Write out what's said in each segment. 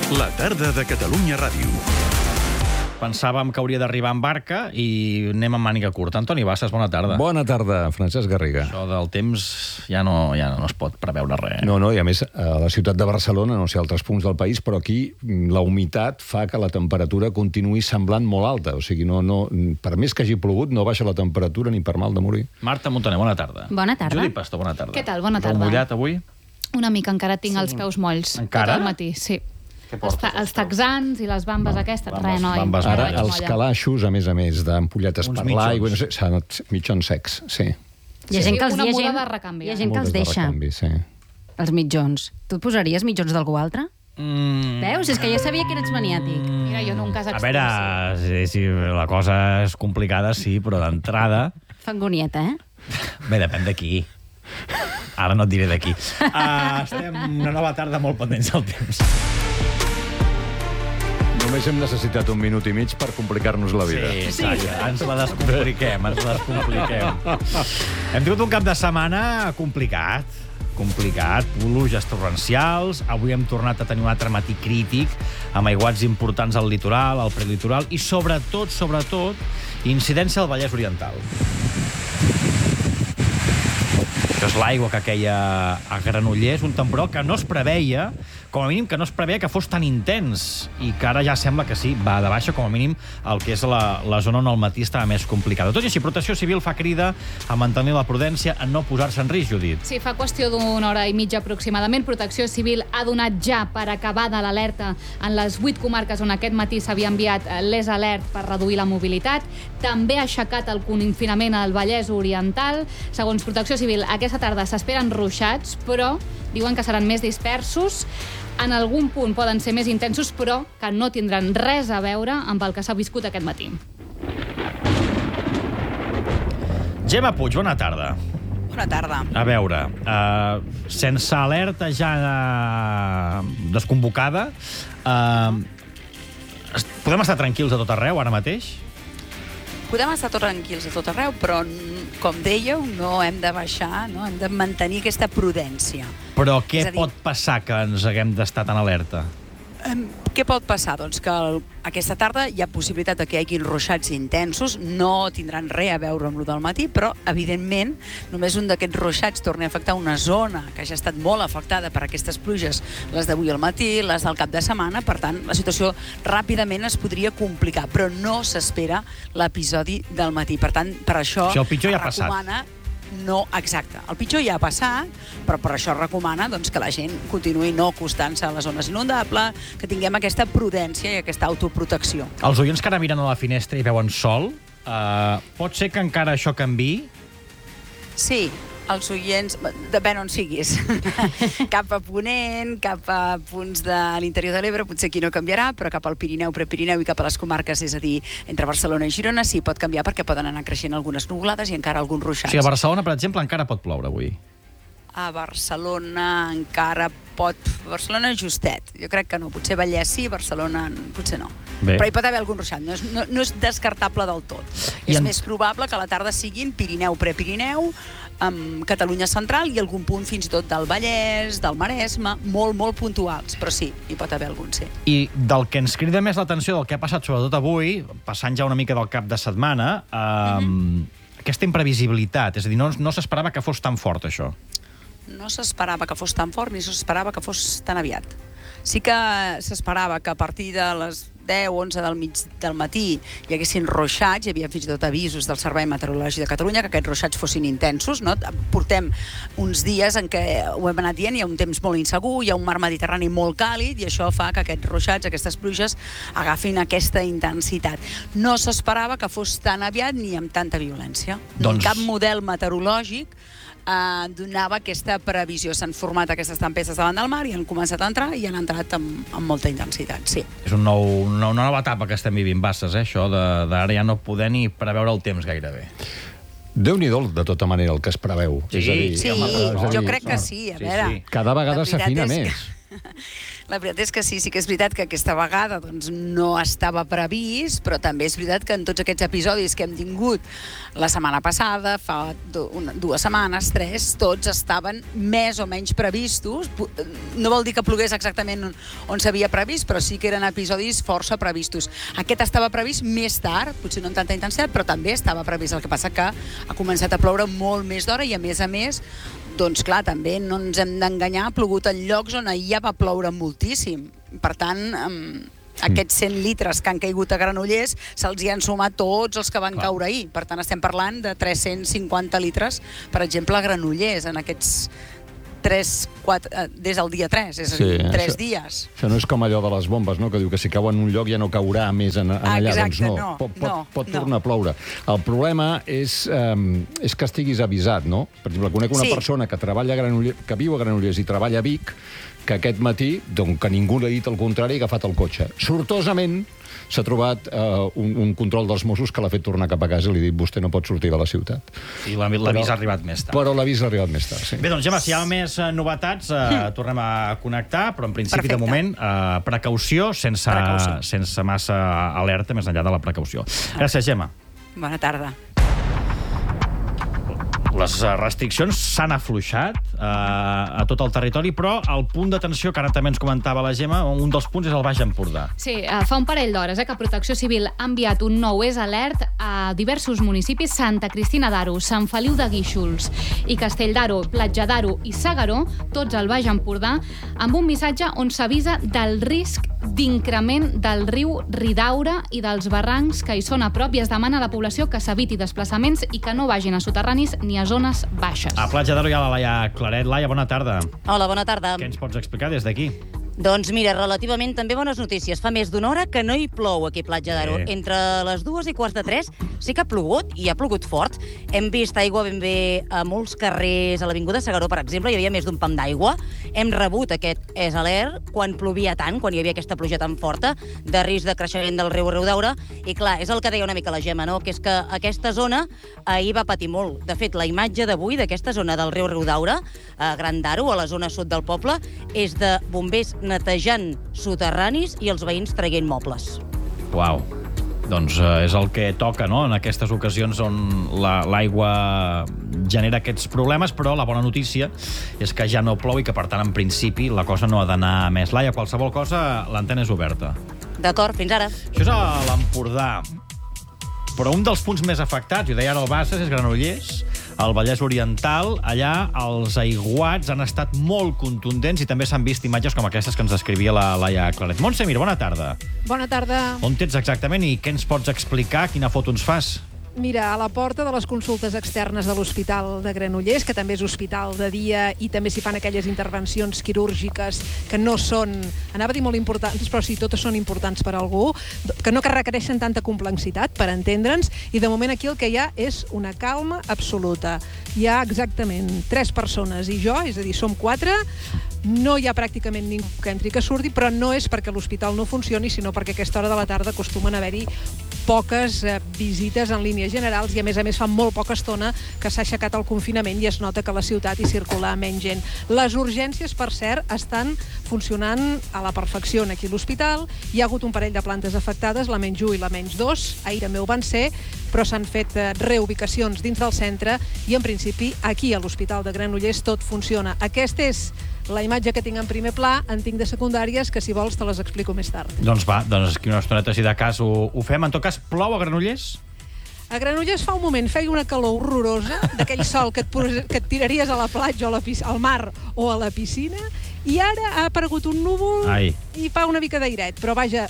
La tarda de Catalunya Ràdio. Pensàvem que hauria d'arribar en barca i anem amb màniga curta. Antoni Bassas, bona tarda. Bona tarda, Francesc Garriga. Això del temps ja no es pot preveure res. No, i a més, a la ciutat de Barcelona, no sé, altres punts del país, però aquí la humitat fa que la temperatura continuï semblant molt alta. O sigui, per més que hagi plogut, no baixa la temperatura ni per mal de morir. Marta Montaner, bona tarda. Bona tarda. Judit Pastor, bona tarda. Què tal? Bona tarda. Prou mullat avui? Una mica, encara tinc els peus molls. Encara? Tot el matí, sí. Què portes, Els texans i les bambes aquestes. Res, noi. Ara, els calaixos, a més, d'ampolletes per l'aigua, no sé, s'han anat mitjons secs, sí. Hi ha gent que els deixa. Sí. Els mitjons. Tu et posaries mitjons d'algú altre? Veus? És que ja sabia que eres maniàtic. Mira, jo en un cas A veure, si la cosa és complicada, sí, però d'entrada... Fa angonieta, Bé, depèn de qui. Ara no et diré de qui. Estem una nova tarda molt pendents del temps. Només hem necessitat un minut i mig per complicar-nos la vida. Sí, exacte. Ens la descompliquem, Hem tingut un cap de setmana complicat, pluges torrencials. Avui hem tornat a tenir un altre matí crític, amb aiguats importants al litoral, al prelitoral, i sobretot, incidència al Vallès Oriental. Això és l'aigua que queia a Granollers, un temporal que no es preveia, com a mínim que no es preveia que fos tan intens, i que ara ja sembla que sí, va de baixa, com a mínim el que és la zona on al matí estava més complicada. Tot i així, Protecció Civil fa crida a mantenir la prudència, a no posar-se en risc, Judit. Sí, fa qüestió d'una hora i mitja aproximadament. Protecció Civil ha donat ja per acabada l'alerta en les 8 comarques on aquest matí s'havia enviat l'ES Alert per reduir la mobilitat. També ha aixecat el confinament al Vallès Oriental. Segons Protecció Civil, aquesta tarda s'esperen ruixats, però diuen que seran més dispersos. En algun punt poden ser més intensos, però que no tindran res a veure amb el que s'ha viscut aquest matí. Gemma Puig, bona tarda. Bona tarda. A veure, sense alerta ja desconvocada, podem estar tranquils a tot arreu ara mateix? Podem estar tots tranquils a tot arreu, però, com dèieu, no hem de baixar, no? Hem de mantenir aquesta prudència. Però què pot passar que ens haguem d'estar tan alerta? Què pot passar? Doncs que aquesta tarda hi ha possibilitat que hi hagi ruixats intensos, no tindran res a veure amb el del matí, però, evidentment, només un d'aquests ruixats torni a afectar una zona que ja ha estat molt afectada per aquestes pluges, les d'avui al matí, les del cap de setmana. Per tant, la situació ràpidament es podria complicar, però no s'espera l'episodi del matí. Per tant, per això el pitjor ja ha passat. Recomana... No, exacte. El pitjor ja ha passat, però per això es recomana que la gent continuï no acostant-se a les zones inundables, que tinguem aquesta prudència i aquesta autoprotecció. Els oients que ara miren a la finestra i veuen sol, pot ser que encara això canviï? Sí, els oients, depèn on siguis. Cap a Ponent, cap a punts de l'interior de l'Ebre, potser aquí no canviarà, però cap al Pirineu, Prepirineu i cap a les comarques, és a dir, entre Barcelona i Girona, sí pot canviar perquè poden anar creixent algunes nuvolades i encara alguns ruixats. O sigui, a Barcelona, per exemple, encara pot ploure avui. A Barcelona encara pot... Barcelona justet. Jo crec que no. Potser Vallès sí, Barcelona potser no. Bé. Però hi pot haver algun ruixat. No és descartable del tot. És més probable que a la tarda siguin Pirineu, Prepirineu, amb Catalunya central i algun punt fins i tot del Vallès, del Maresme, molt puntuals. Però sí, hi pot haver algun, sí. I del que ens crida més l'atenció del que ha passat sobretot avui, passant ja una mica del cap de setmana, aquesta imprevisibilitat. És a dir, no s'esperava que fos tan fort, això. No s'esperava que fos tan fort ni s'esperava que fos tan aviat. Sí que s'esperava que a partir de les 10 o 11 del matí hi haguessin ruixats, hi havia fins i tot avisos del Servei Meteorològic de Catalunya que aquests ruixats fossin intensos, no? Portem uns dies en què ho hem anat dient, hi ha un temps molt insegur, hi ha un mar Mediterrani molt càlid i això fa que aquests ruixats, aquestes pluges agafin aquesta intensitat. No s'esperava que fos tan aviat ni amb tanta violència. Cap model meteorològic donava aquesta previsió. S'han format aquestes tempestes davant del mar i han començat a entrar i han entrat amb molta intensitat, sí. És una nova etapa que estem vivint, Bassas, això d'ara ja no poder ni preveure el temps gairebé. Déu-n'hi-do, de tota manera, el que es preveu. Sí, jo crec que sí. A veure, cada vegada s'afina més. La veritat és que sí que és veritat que aquesta vegada doncs, no estava previst, però també és veritat que en tots aquests episodis que hem tingut la setmana passada, fa 2 setmanes, 3, tots estaven més o menys previstos. No vol dir que plogués exactament on s'havia previst, però sí que eren episodis força previstos. Aquest estava previst més tard, potser no amb tanta intensitat, però també estava previst. El que passa que ha començat a ploure molt més d'hora i, a més, doncs clar, també no ens hem d'enganyar, ha plogut en llocs on ahir ja va ploure moltíssim. Per tant, aquests 100 litres que han caigut a Granollers se'ls hi han sumat tots els que van caure ahir. Per tant, estem parlant de 350 litres, per exemple, a Granollers, en aquests 3-4, des del dia 3, és a dir, 3 dies. Això no és com allò de les bombes, no?, que diu que si cau en un lloc ja no caurà més en allà. Exacte, doncs pot tornar a ploure. El problema és que estiguis avisat, no? Per exemple, conec una persona que treballa a Granollers, que viu a Granollers i treballa a Vic, que aquest matí, doncs, que ningú li ha dit el contrari, ha agafat el cotxe. Sortosament s'ha trobat un control dels Mossos que l'ha fet tornar cap a casa i li ha dit: vostè no pot sortir de la ciutat. I l'avís ha arribat més tard. Però l'avís ha arribat més tard, sí. Bé, doncs, Gemma, si hi ha més novetats, tornem a connectar, però en principi, de moment, precaució, sense massa alerta, més enllà de la precaució. Gràcies, Gemma. Bona tarda. Les restriccions s'han afluixat a tot el territori, però el punt d'atenció, que ara també ens comentava la Gemma, un dels punts és el Baix Empordà. Sí, fa un parell d'hores que Protecció Civil ha enviat un nou alert a diversos municipis: Santa Cristina d'Aro, Sant Feliu de Guíxols i Castell d'Aro, Platja d'Aro i S'Agaró, tots al Baix Empordà, amb un missatge on s'avisa del risc d'increment del riu Ridaura i dels barrancs que hi són a prop, i es demana a la població que s'eviti desplaçaments i que no vagin a soterranis ni a zones baixes. A Platja d'Aro hi ha la Laia Claret. Laia, bona tarda. Hola, bona tarda. Què ens pots explicar des d'aquí? Doncs mira, relativament també bones notícies. Fa més d'una hora que no hi plou aquí a Platja d'Aro. Entre les 2:15 sí que ha plogut, i ha plogut fort. Hem vist aigua ben bé a molts carrers. A l'Avinguda S'Agaró, per exemple, hi havia més d'un pam d'aigua. Hem rebut aquest alert quan plovia tant, quan hi havia aquesta pluja tan forta, de risc de creixement del riu Riudaura. I clar, és el que deia una mica la Gemma, no?, que és que aquesta zona ahir va patir molt. De fet, la imatge d'avui d'aquesta zona del riu Riudaura, a Gran d'Aro, a la zona sud del poble, és de bombers netejant soterranis i els veïns traient mobles. Uau. Doncs és el que toca, no?, en aquestes ocasions on l'aigua genera aquests problemes, però la bona notícia és que ja no plou i que, per tant, en principi, la cosa no ha d'anar més. Laia, qualsevol cosa, l'antena és oberta. D'acord, fins ara. Això és a l'Empordà. Però un dels punts més afectats, i ho deia ara el Bassas, és Granollers, al Vallès Oriental. Allà els aiguats han estat molt contundents i també s'han vist imatges com aquestes que ens descrivia la Laia Claret. Montse Mir, bona tarda. Bona tarda. On ets exactament i què ens pots explicar? Quina foto ens fas? Mira, a la porta de les consultes externes de l'Hospital de Granollers, que també és hospital de dia i també s'hi fan aquelles intervencions quirúrgiques que no són, anava a dir molt importants, però sí, totes són importants per a algú, que no requereixen tanta complexitat, per entendre'ns, i de moment aquí el que hi ha és una calma absoluta. Hi ha exactament 3 persones i jo, és a dir, som 4, no hi ha pràcticament ningú que entri que surti, però no és perquè l'hospital no funcioni, sinó perquè a aquesta hora de la tarda acostumen a haver-hi poques visites en línies generals i, a més, fa molt poca estona que s'ha aixecat el confinament i es nota que a la ciutat hi circula menys gent. Les urgències, per cert, estan funcionant a la perfecció aquí a l'hospital. Hi ha hagut un parell de plantes afectades, la menys 1 i la menys 2, ahir també ho van ser, però s'han fet reubicacions dins del centre i, en principi, aquí a l'Hospital de Granollers tot funciona. Aquesta és la imatge que tinc en primer pla, en tinc de secundàries, que si vols te les explico més tard. Doncs va, doncs aquí una estoneta, si de cas ho fem. En tot cas, plou a Granollers? A Granollers fa un moment feia una calor horrorosa, d'aquell sol que et tiraries a la platja o al mar o a la piscina, i ara ha aparegut un núvol i fa una mica d'airet. Però vaja,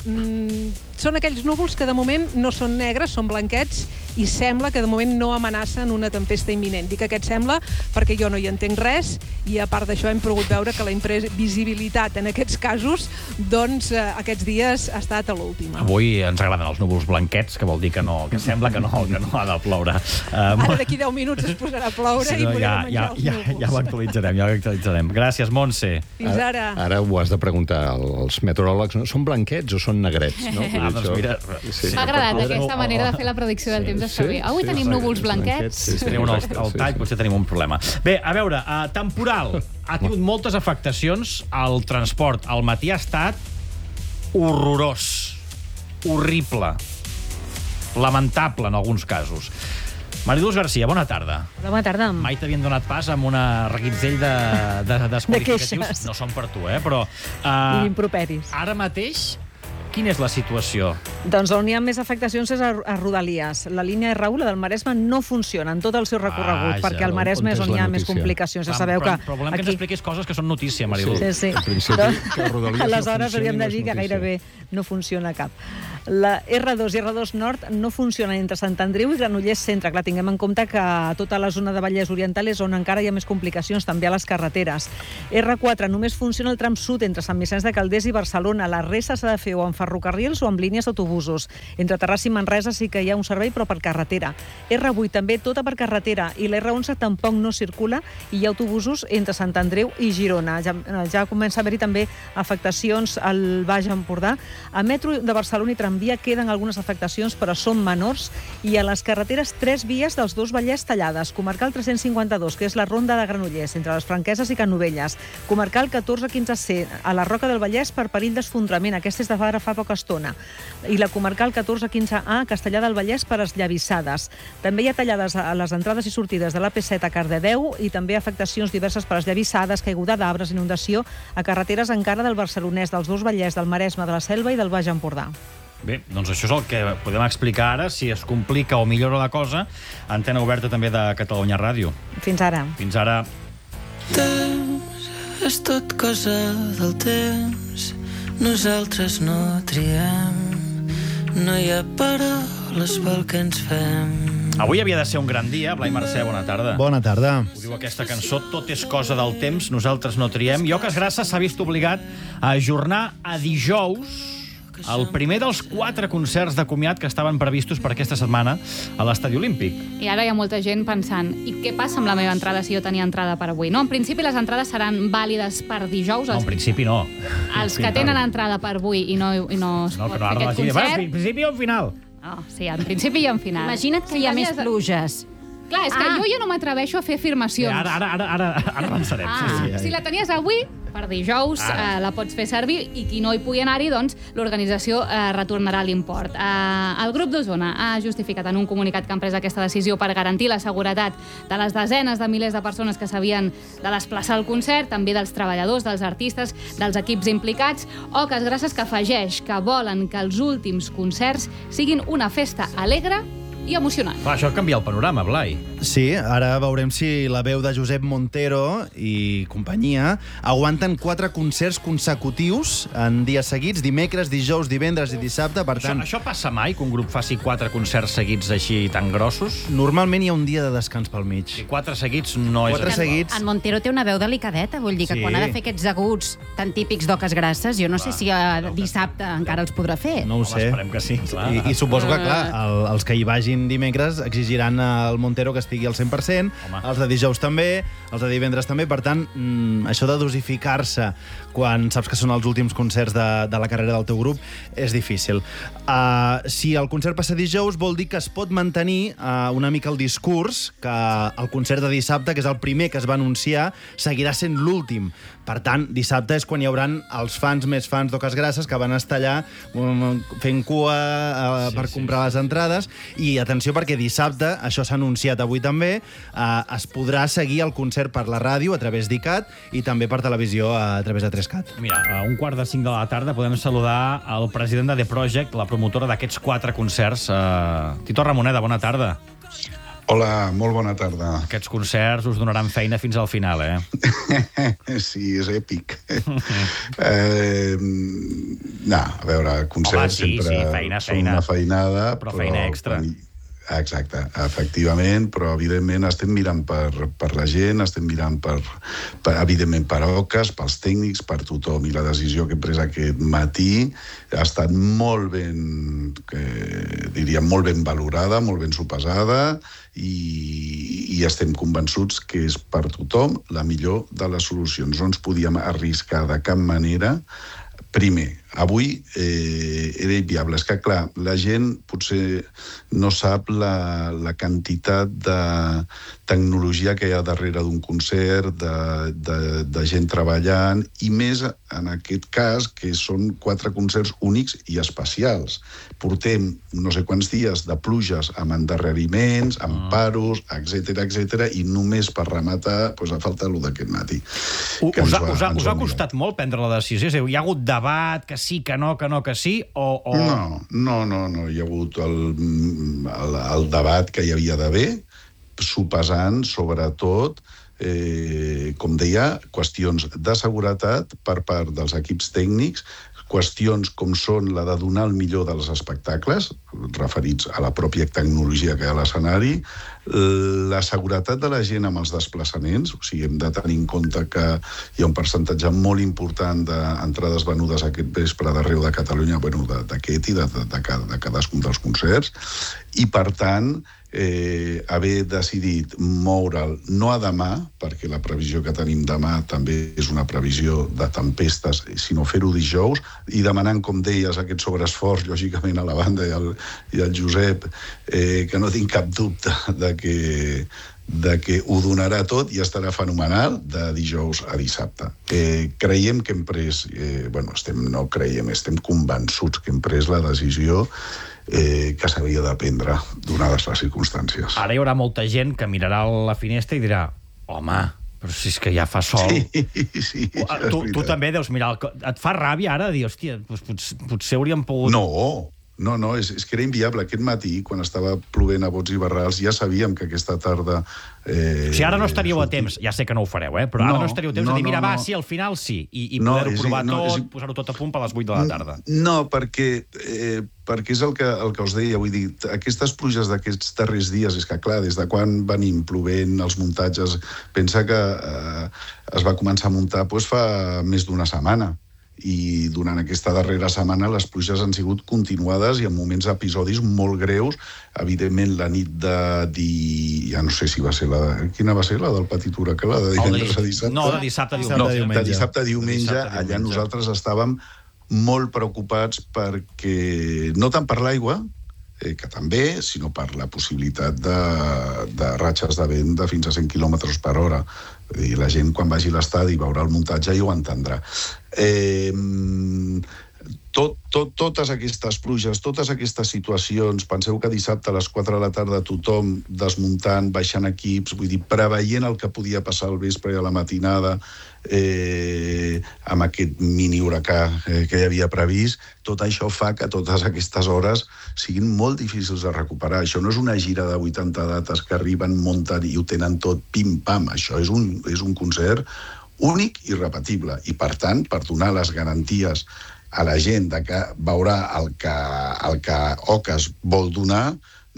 són aquells núvols que de moment no són negres, són blanquets, i sembla que de moment no amenacen una tempesta imminent. Dic aquest sembla perquè jo no hi entenc res, i a part d'això hem pogut veure que la imprevisibilitat en aquests casos, doncs aquests dies ha estat a l'última. Avui ens agraden els núvols blanquets, que vol dir que sembla que no ha de ploure. Ara d'aquí 10 minuts es posarà a ploure i podrem menjar els núvols. Ja ho actualitzarem. Gràcies, Montse. Fins ara. Ara ho has de preguntar als meteoròlegs, no? Són blanquets o són negrets? Doncs mira... M'ha agradat aquesta manera de fer la predicció del temps. Avui tenim núvols blanquets. Si tenim el tall, potser tenim un problema. Bé, a veure, temporal. ha tingut moltes afectacions al transport. Al matí ha estat horrorós, horrible, lamentable en alguns casos. Mariluz Garcia, bona tarda. Bona tarda. Mai t'havien donat pas amb una reguitzell de desqualificatius. No són per tu, però... I improperis. Ara mateix, quina és la situació? Doncs on hi ha més afectacions és a Rodalies. La línia R1, la del Maresme, no funciona en tot el seu recorregut, perquè al Maresme és on hi ha més complicacions. Ja sabeu que... Però volem que ens expliquis coses que són notícia, Mariluz. Sí. En principi, que Rodalies aleshores no hauríem de dir que gairebé no funciona cap. La R2 i R2 Nord no funcionen entre Sant Andreu i Granollers Centre. Clar, tinguem en compte que tota la zona de Vallès Oriental és on encara hi ha més complicacions, també a les carreteres. R4 només funciona el tram sud entre Sant Vicenç de Calders i Barcelona. La resta s'ha de fer o en ferrocarrils o amb línies d'autobusos. Entre Terrassa i Manresa sí que hi ha un servei, però per carretera. R8 també tota per carretera i la R11 tampoc no circula i hi ha autobusos entre Sant Andreu i Girona. Ja comença a haver-hi també afectacions al Baix Empordà. A metro de Barcelona i tramvia queden algunes afectacions, però són menors, i a les carreteres 3 vies dels dos Vallès tallades. Comarcal 352, que és la ronda de Granollers, entre les Franqueses i Canovelles. Comarcal 1415C, a la Roca del Vallès, per perill d'esfondrament. Aquesta és de fa poca estona. I la Comarcal 1415A, a Castellar del Vallès, per esllavissades. També hi ha tallades a les entrades i sortides de l'AP7 a Cardedeu i també afectacions diverses per esllavissades, caiguda d'arbres, inundació a carreteres encara del Barcelonès, dels dos Vallès, del Maresme, de la Selva i del Baix Empordà. Bé, doncs això és el que podem explicar ara. Si es complica o millora la cosa, antena oberta també de Catalunya Ràdio. Fins ara. Fins ara. Temps és tot cosa del temps. Nosaltres no triem. No hi ha paraules pel que ens fem. Avui havia de ser un gran dia. Blai Mercè, bona tarda. Bona tarda. Ho diu aquesta cançó, tot és cosa del temps, nosaltres no triem. I Oques Grasses s'ha vist obligat a ajornar a dijous el primer dels 4 concerts de comiat que estaven previstos per aquesta setmana a l'Estadi Olímpic. I ara hi ha molta gent pensant, i què passa amb la meva entrada si jo tenia entrada per avui? No, en principi les entrades seran vàlides per dijous. No, en principi no. Els que tenen entrada per avui i no es pot fer aquest concert... En principi o en final? No, sí, en principi i en final. Imagina't que hi ha més pluges. Clar, és que jo ja no m'atreveixo a fer afirmacions. Ara avançarem. Si la tenies avui, per dijous la pots fer servir, i qui no hi pugui anar-hi, doncs l'organització retornarà l'import. El grup d'Osona ha justificat en un comunicat que han pres aquesta decisió per garantir la seguretat de les desenes de milers de persones que s'havien de desplaçar al concert, també dels treballadors, dels artistes, dels equips implicats. Oques Grasses que afegeix que volen que els últims concerts siguin una festa alegre i emocionant. Clar, això canvia el panorama, Blai. Sí, ara veurem si la veu de Josep Montero i companyia aguanten 4 concerts consecutius en dies seguits, dimecres, dijous, divendres i dissabte, per tant... Això passa mai, que un grup faci 4 concerts seguits així tan grossos? Normalment hi ha un dia de descans pel mig. I 4 seguits no és... 4 seguits... En Montero té una veu delicadeta, vull dir que quan ha de fer aquests aguts tan típics d'Oques Grasses, jo no sé si dissabte encara els podrà fer. No ho sé. Esperem que sí, clar. I suposo que, clar, els que hi vagin dimecres exigiran al Montero que estigui al 100%, els de dijous també, els de divendres també, per tant, això de dosificar-se quan saps que són els últims concerts de la carrera del teu grup és difícil. Si el concert passa dijous, vol dir que es pot mantenir una mica el discurs que el concert de dissabte, que és el primer que es va anunciar, seguirà sent l'últim. Per tant, dissabte és quan hi hauran els fans més fans d'Oques Grasses que van estar allà fent cua per comprar les entrades. I atenció, perquè dissabte, això s'ha anunciat avui també, es podrà seguir el concert per la ràdio a través d'ICAT i també per televisió a través de 3CAT. Mira, a 1:45 de la tarda podem saludar el president de The Project, la promotora d'aquests 4 concerts. Tito Ramoneda, bona tarda. Hola, molt bona tarda. Aquests concerts us donaran feina fins al final, Sí, és èpic. A veure, concerts sempre són una feinada. Però feina extra. Exacte, efectivament, però evidentment estem mirant per la gent, estem mirant evidentment per Oques, pels tècnics, per tothom, i la decisió que hem pres aquest matí ha estat molt ben, diríem, molt ben valorada, molt ben sopesada, i estem convençuts que és per tothom la millor de les solucions. No ens podíem arriscar de cap manera Primer, avui era inviable. És que, clar, la gent potser no sap la quantitat de tecnologia que hi ha darrere d'un concert, de gent treballant, i més en aquest cas, que són 4 concerts únics i especials. Portem no sé quants dies de pluges amb endarreriments, amb paros, etc, i només per rematar ha faltat allò d'aquest matí. Us ha costat molt prendre la decisió? Hi ha hagut debat, que sí, que no, que sí, o... No. Hi ha hagut el debat que hi havia d'haver, sopesant, sobretot, com deia, qüestions de seguretat per part dels equips tècnics, qüestions com són la de donar el millor dels espectacles, referits a la pròpia tecnologia que hi ha a l'escenari, la seguretat de la gent amb els desplaçaments, o sigui, hem de tenir en compte que hi ha un percentatge molt important d'entrades venudes aquest vespre d'arreu de Catalunya, d'aquest i de cadascun dels concerts, i per tant, haver decidit moure'l no a demà, perquè la previsió que tenim demà també és una previsió de tempestes, sinó fer-ho dijous, i demanant, com deies, aquest sobreesforç, lògicament, a la banda i al Josep, que no tinc cap dubte de que ho donarà tot i estarà fenomenal de dijous a dissabte. Creiem que hem pres, estem convençuts que hem pres la decisió que s'havia de prendre, donades les circumstàncies. Ara hi haurà molta gent que mirarà a la finestra i dirà, home, però si és que ja fa sol. Sí, tu també deus mirar... Et fa ràbia ara dir, hòstia, potser hauríem pogut... No, és que era inviable. Aquest matí, quan estava plovent a bots i barrals, ja sabíem que aquesta tarda... Si ara no estaríeu a temps, ja sé que no ho fareu, però ara no estaríeu a temps de dir, mira, va, sí, al final sí, i poder-ho provar tot, posar-ho tot a punt per les 8 de la tarda. No, perquè és el que us deia, vull dir, aquestes pluges d'aquests darrers dies, és que, clar, des de quan venim plovent els muntatges, pensa que es va començar a muntar fa més d'una setmana, i durant aquesta darrera setmana les pluges han sigut continuades i en moments episodis molt greus. Evidentment, la nit de... ja no sé si va ser quina va ser la del petit huracà? La de divendres a dissabte? No, de dissabte a diumenge. De dissabte a diumenge, allà nosaltres estàvem molt preocupats perquè, no tant per l'aigua, que també, sinó per la possibilitat de ratxes de vent de fins a 100 km per hora. I la gent, quan vagi a l'estadi i veurà el muntatge, ja ho entendrà. Totes aquestes pluges, totes aquestes situacions, penseu que dissabte a les 4 de la tarda tothom desmuntant, baixant equips, vull dir, preveient el que podia passar al vespre i a la matinada, amb aquest mini huracà que hi havia previst, tot això fa que totes aquestes hores siguin molt difícils de recuperar. Això no és una gira de 80 dates que arriben, munten i ho tenen tot pim-pam. Això és un concert únic i repetible. I, per tant, per donar les garanties a la gent que veurà el que Oques vol donar,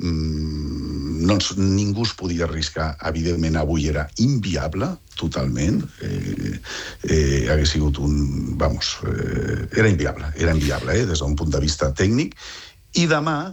ningú es podia arriscar. Evidentment, avui era inviable, totalment. Hagués sigut era inviable, des d'un punt de vista tècnic. I demà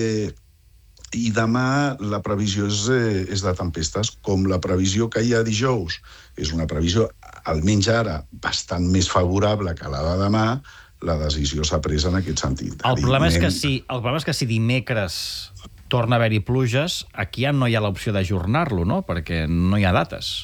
la previsió és de tempestes, com la previsió que hi ha dijous. És una previsió, almenys ara, bastant més favorable que la de demà. La decisió s'ha pres en aquest sentit. El problema és que si dimecres torna a haver-hi pluges, aquí ja no hi ha l'opció d'ajornar-lo, no? Perquè no hi ha dates.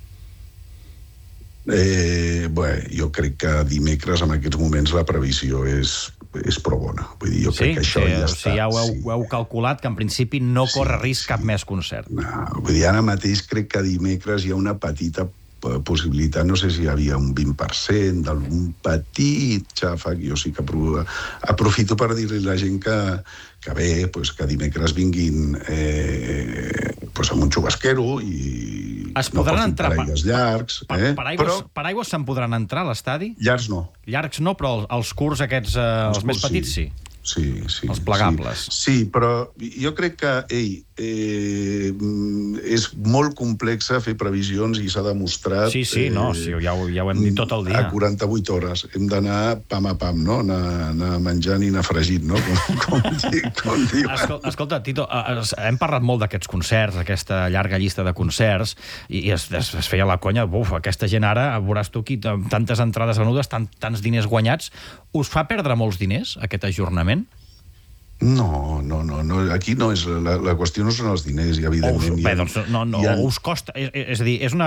Jo crec que dimecres, en aquests moments, la previsió és prou bona. Vull dir, jo crec que això ja està. Ja ho heu calculat, que en principi no corre risc cap més concert. Vull dir, ara mateix crec que dimecres hi ha una petita possibilitat, no sé si hi havia un 20% d'algun petit xàfec. Jo sí que aprofito per dir-li a la gent que bé, que dimecres vinguin amb un xubasquero i no portin paraigües llargs. Paraigües se'n podran entrar a l'estadi? Llargs no. Llargs no, però els curts aquests, els més petits sí. Sí. Els plegables. Sí, però jo crec que, és molt complexa fer previsions i s'ha demostrat... Sí, ja ho hem dit tot el dia. A 48 hores. Hem d'anar pam a pam, no? Anar menjant i anar fregit, no? Com diu. Escolta, Tito, hem parlat molt d'aquests concerts, aquesta llarga llista de concerts, i es feia la conya, aquesta gent ara, veuràs tu aquí, tantes entrades venudes, tants diners guanyats, us fa perdre molts diners, aquest ajornament? No, aquí no és... La qüestió no són els diners, i evidentment... Us costa... És a dir, és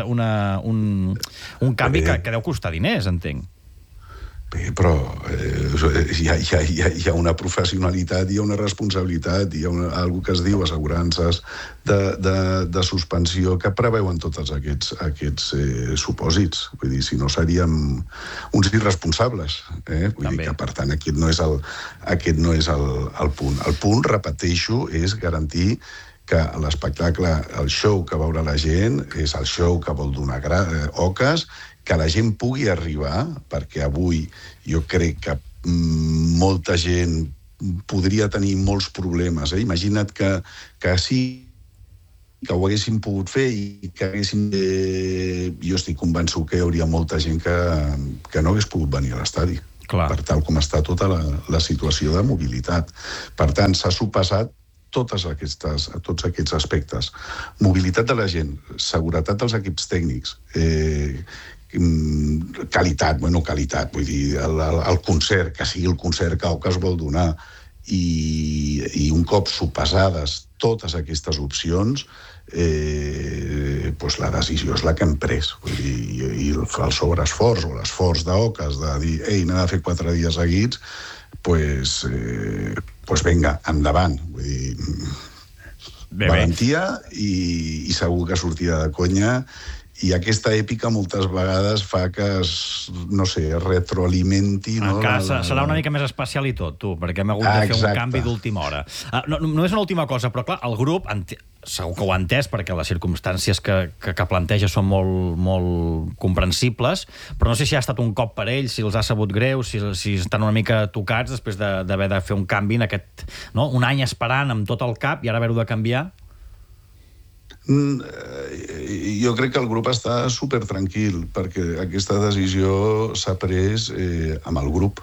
un canvi que deu costar diners, entenc. Bé, però hi ha una professionalitat, hi ha una responsabilitat, hi ha algo que es diu assegurances de suspensió que preveuen tots aquests supòsits. Vull dir, si no seríem uns irresponsables. Vull dir que, per tant, aquest no és el punt. El punt, repeteixo, és garantir que l'espectacle, el show que veurà la gent, és el show que vol donar oques, que la gent pugui arribar, perquè avui jo crec que molta gent podria tenir molts problemes. Imagina't que sí, que ho haguéssim pogut fer i que haguéssim... Jo estic convençut que hi hauria molta gent que no hagués pogut venir a l'estadi. Per tal com està tota la situació de mobilitat. Per tant, s'ha sopassat tots aquests aspectes. Mobilitat de la gent, seguretat dels equips tècnics, qualitat, vull dir, el concert, que sigui el concert que es vol donar, i un cop sopesades totes aquestes opcions, la decisió és la que hem pres. Vull dir, i el sobreesforç o l'esforç d'Oques de dir, n'hem de fer 4 dies seguits, vinga, endavant. Vull dir, valentia i segur que sortirà de conya. I aquesta èpica moltes vegades fa que es retroalimenti... Encara serà una mica més especial i tot, tu, perquè hem hagut de fer un canvi d'última hora. Només una última cosa, però clar, el grup, segur que ho ha entès, perquè les circumstàncies que planteja són molt comprensibles, però no sé si ha estat un cop per ells, si els ha sabut greu, si estan una mica tocats després d'haver de fer un canvi en aquest... Un any esperant amb tot el cap i ara haver-ho de canviar... Jo crec que el grup està supertranquil perquè aquesta decisió s'ha pres amb el grup.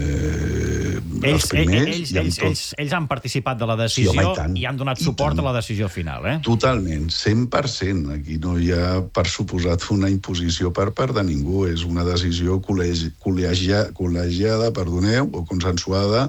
Ells han participat de la decisió i han donat suport a la decisió final, Totalment, 100%. Aquí no hi ha, per suposat, una imposició per part de ningú. És una decisió col·legiada, o consensuada,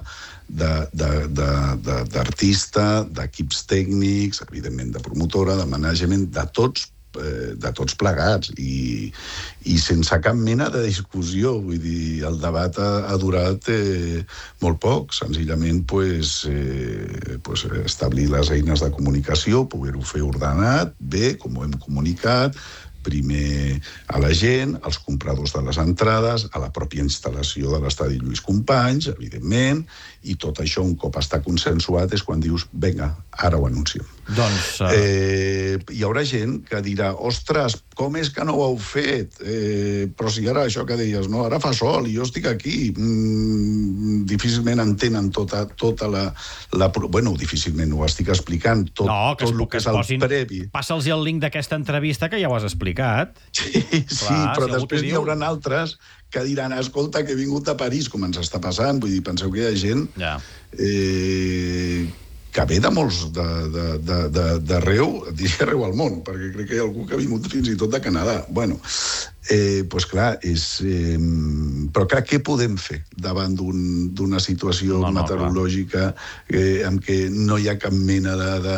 d'artista, d'equips tècnics, evidentment de promotora, de management, de tots plegats, i sense cap mena de discussió. Vull dir, el debat ha durat molt poc, senzillament establir les eines de comunicació, poder-ho fer ordenat, bé, com ho hem comunicat, primer a la gent, als compradors de les entrades, a la pròpia instal·lació de l'estadi Lluís Companys, evidentment, i tot això, un cop està consensuat, és quan dius, vinga, ara ho anunciem. Hi haurà gent que dirà, ostres, com és que no ho heu fet? Però si ara això que deies, no, ara fa sol i jo estic aquí. Difícilment entenen tota la... Bueno, difícilment ho estic explicant, tot el que és el previ. Passa'ls el link d'aquesta entrevista que ja ho has explicat. Sí, però després hi haurà altres que diran, escolta, que he vingut a París, com ens està passant. Vull dir, penseu que hi ha gent que ve de molts d'arreu, diria arreu al món, perquè crec que hi ha algú que ha vingut fins i tot de Canadà. Bueno, doncs clar, però clar, què podem fer davant d'una situació meteorològica en què no hi ha cap mena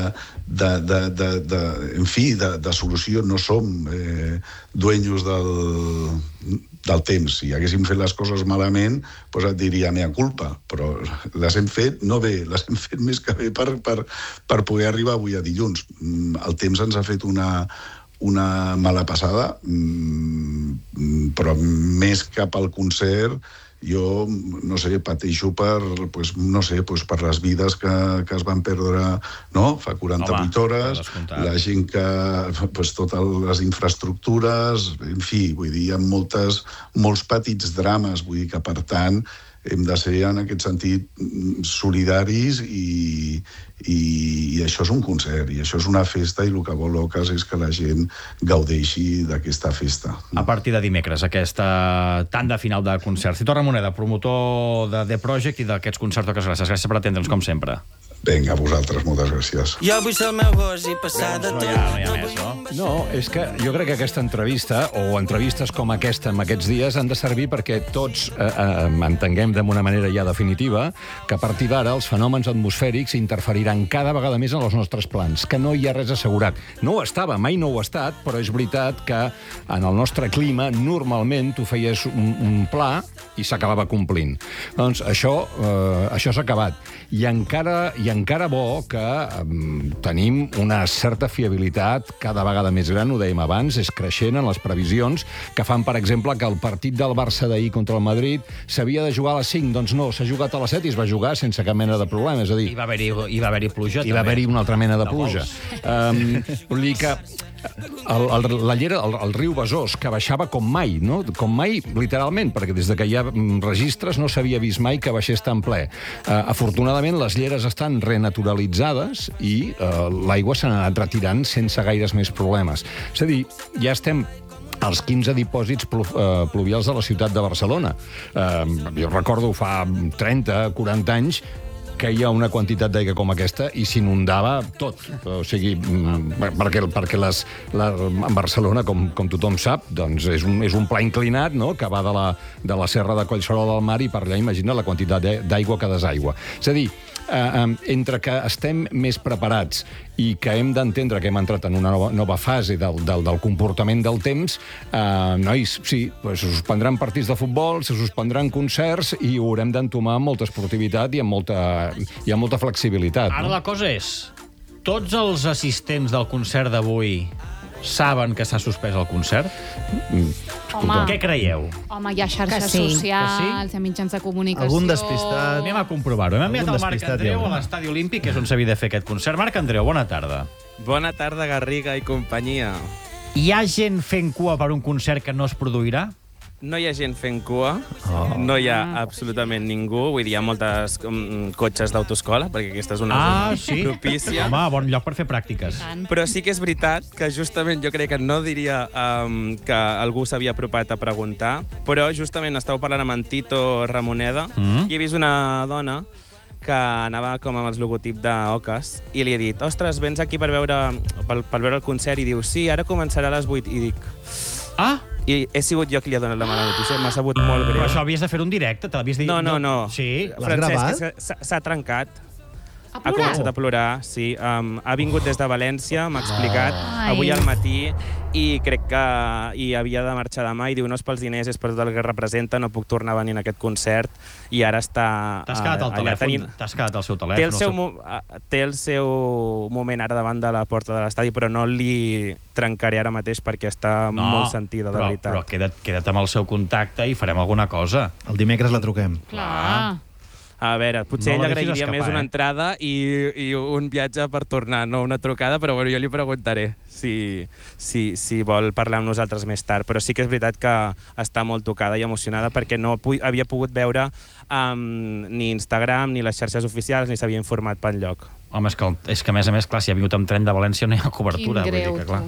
de solució? No som dueños del temps. Si haguéssim fet les coses malament, doncs et diria mea culpa, però les hem fet no bé, les hem fet més que bé per poder arribar avui a dilluns. El temps ens ha fet una mala passada, però més cap al concert, jo, no sé, pateixo per les vides que es van perdre fa 48 hores, la gent que... totes les infraestructures, en fi, vull dir, hi ha molts petits drames, vull dir que, per tant, hem de ser en aquest sentit solidaris i això és un concert, i això és una festa, i el que vol Oques és que la gent gaudeixi d'aquesta festa. A partir de dimecres, aquesta tanda final de concerts. Tito Ramoneda, promotor de The Project i d'aquests concerts d'Oques Gràcies. Gràcies per atendre'ns, com sempre. Vinga, a vosaltres, moltes gràcies. Jo vull ser el meu gos i passar de tot. No hi ha més, no? No, és que jo crec que aquesta entrevista, o entrevistes com aquesta en aquests dies, han de servir perquè tots entenguem d'una manera ja definitiva que a partir d'ara els fenòmens atmosfèrics interferiran cada vegada més en els nostres plans, que no hi ha res assegurat. No ho estava, mai no ho ha estat, però és veritat que en el nostre clima normalment tu feies un pla i s'acabava complint. Doncs això s'ha acabat. I encara bo que tenim una certa fiabilitat cada vegada més gran, ho dèiem abans, és creixent en les previsions que fan, per exemple, que el partit del Barça d'ahir contra el Madrid s'havia de jugar a les 5, doncs no, s'ha jugat a les 7 i es va jugar sense cap mena de problema, és a dir... I va haver-hi pluja, també. I va haver-hi una altra mena de pluja. Vull dir que la llera, el riu Besòs, que baixava com mai, no? Com mai, literalment, perquè des que hi ha registres no s'havia vist mai que baixés tan ple. Afortunadament, les lleres estan renaturalitzades i l'aigua s'ha anat retirant sense gaires més problemes. És a dir, ja estem als 15 dipòsits pluvials de la ciutat de Barcelona. Jo recordo fa 30, 40 anys que hi ha una quantitat d'aigua com aquesta i s'inundava tot. O sigui, perquè en Barcelona, com tothom sap, doncs és un pla inclinat, no?, que va de la serra de Collserola al mar i per allà imagina la quantitat d'aigua que desaigua. És a dir, entre que estem més preparats i que hem d'entendre que hem entrat en una nova fase del comportament del temps, nois, sí, se suspendran partits de futbol, se suspendran concerts i ho haurem d'entomar amb molta esportivitat i amb molta flexibilitat. Ara la cosa és, tots els assistents del concert d'avui saben que s'ha suspès el concert? Home. Què creieu? Home, hi ha xarxes socials, hi ha mitjans de comunicació... Algun despistat. Anem a comprovar-ho. Hem enviat el Marc Andreu a l'Estadi Olímpic, que és on s'havia de fer aquest concert. Marc Andreu, bona tarda. Bona tarda, Garriga i companyia. Hi ha gent fent cua per un concert que no es produirà? No hi ha gent fent cua, no hi ha absolutament ningú, vull dir, hi ha moltes cotxes d'autoescola, perquè aquesta és una zona propícia. Home, bon lloc per fer pràctiques. Però sí que és veritat que justament jo crec que no diria que algú s'havia apropat a preguntar, però justament estava parlant amb en Tito Ramoneda i he vist una dona que anava com amb el logotip d'Oques i li he dit, ostres, vens aquí per veure el concert, i diu, sí, ara començarà a les 8, i dic... I he sigut jo qui li ha donat la mala notícia, m'ha sabut molt greu. Però això havies de fer un directe, te l'havies dit... No. Sí? Francesc, s'ha trencat. Ha començat a plorar, sí. Ha vingut des de València, m'ha explicat, avui al matí, i crec que havia de marxar demà, i diu, no és pels diners, és per tot el que representa, no puc tornar a venir en aquest concert, i ara està... T'has quedat al telèfon? T'has quedat al seu telèfon? Té el seu moment ara davant de la porta de l'estadi, però no li trencaré ara mateix perquè està molt sentida, de veritat. Però queda't amb el seu contacte i farem alguna cosa. El dimecres la truquem. Clar. A veure, potser ell agrairia més una entrada i un viatge per tornar, no una trucada, però bueno, jo li preguntaré si vol parlar amb nosaltres més tard. Però sí que és veritat que està molt tocada i emocionada perquè no havia pogut veure ni Instagram, ni les xarxes oficials, ni s'havia informat per enlloc. Home, és que a més, clar, si ha vingut amb tren de València no hi ha cobertura. Quin greu, tu.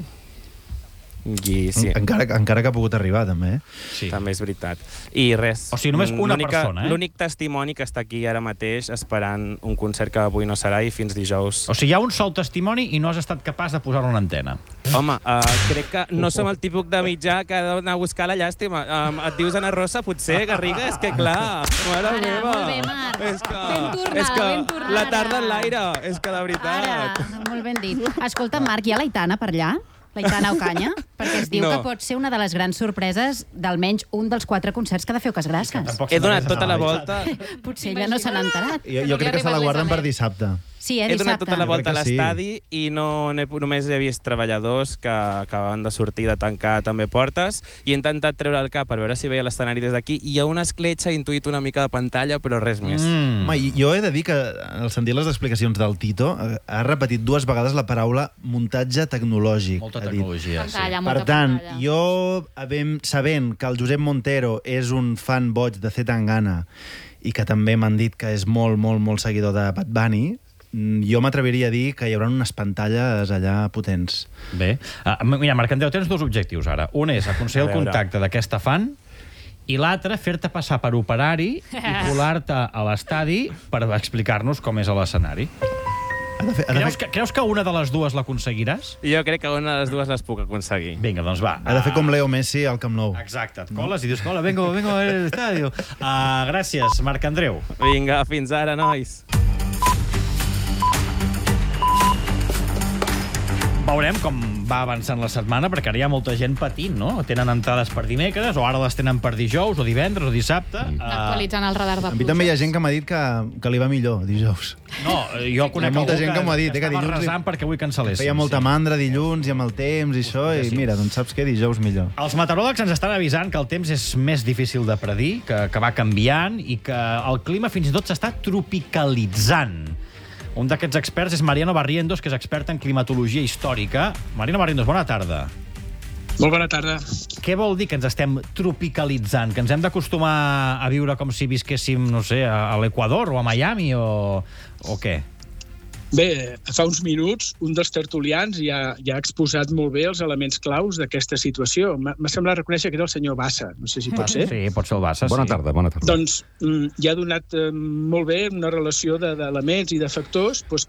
I, sí. Encara que ha pogut arribar, també. Sí. També és veritat. I res. O sigui, només una persona, L'únic testimoni que està aquí ara mateix esperant un concert que avui no serà i fins dijous. O sigui, hi ha un sol testimoni i no has estat capaç de posar-lo en antena. Home, crec que no som el tipus de mitjà que ha d'anar a buscar la llàstima. Et dius Ana Rosa, potser, Garriga? És que clar, mare meva. Molt bé, Marc. És que la tarda en l'aire, és que de veritat. Molt ben dit. Escolta, Marc, hi ha l'Aitana per allà? L'Aitana Ocaña? Perquè es diu que pot ser una de les grans sorpreses d'almenys un dels 4 concerts que ha de fer Oques Gràcies. He donat tota la volta. Potser ella no se n'ha enterat. Jo crec que se la guarden per dissabte. Sí, he donat dissabte. tota la volta a Jo crec que sí. l'estadi i només he vist treballadors que acabaven de sortir de tancar també portes i he intentat treure el cap per veure si veia l'escenari des d'aquí i hi ha una escletxa, he intuït una mica de pantalla, però res més. Home, jo he de dir que, al sentir les explicacions del Tito, ha repetit 2 vegades la paraula muntatge tecnològic. Molta ha dit. tecnologia, sí. Pantalla, molta Per tant, pantalla. jo, sabent que el Josep Montero és un fan boig de Z-Tangana i que també m'han dit que és molt, molt, molt seguidor de Bad Bunny, jo m'atreviria a dir que hi haurà unes pantalles allà potents. Bé. Mira, Marc Andreu, tens 2 objectius ara. Un és aconseguir el contacte d'aquesta fan i l'altre, fer-te passar per operari i colar-te a l'estadi per explicar-nos com és a l'escenari. Creus que una de les dues l'aconseguiràs? Jo crec que una de les dues les puc aconseguir. Vinga, doncs va. Ha de fer com Leo Messi al Camp Nou. Exacte, et coles i dius, hola, vengo al estadio. Gràcies, Marc Andreu. Vinga, fins ara, nois. Veurem com va avançant la setmana, perquè ara hi ha molta gent patint, no? Tenen entrades per dimecres, o ara les tenen per dijous, o divendres, o dissabte. Actualitzant el radar de A mi també hi ha gent que m'ha dit que li va millor dijous. No, jo conec molta algú gent que m'ho ha dit, que estava dilluns resant perquè avui cancel·léssim. feia molta mandra dilluns i amb el temps i això, i mira, doncs saps què? Dijous millor. Els meteoròlegs ens estan avisant que el temps és més difícil de predir, que va canviant i que el clima fins i tot s'està tropicalitzant. Un d'aquests experts és Mariano Barrientos, que és expert en climatologia històrica. Mariano Barrientos, bona tarda. Molt bona tarda. Què vol dir que ens estem tropicalitzant? Que ens hem d'acostumar a viure com si visquéssim, no sé, a l'Equador o a Miami o què? Bé, fa uns minuts un dels tertulians ja ha exposat molt bé els elements claus d'aquesta situació. M'ha semblat reconèixer que era el senyor Bassa, no sé si pot ser. Sí, pot ser el Bassa, Bona sí. tarda, bona tarda. Doncs ja ha donat molt bé una relació d'elements i de factors